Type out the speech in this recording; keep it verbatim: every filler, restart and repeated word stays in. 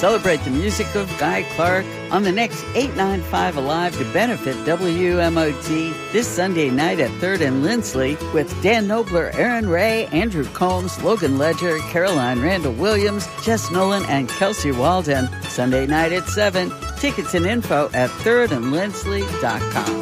celebrate the music of Guy Clark on the next eight ninety-five Alive to benefit W M O T this Sunday night at third and Lindsley with Dan Nobler, Aaron Ray, Andrew Combs, Logan Ledger, Caroline Randall Williams, Jess Nolan, and Kelsey Walden. Sunday night at seven. Tickets and info at third and lindsley dot com.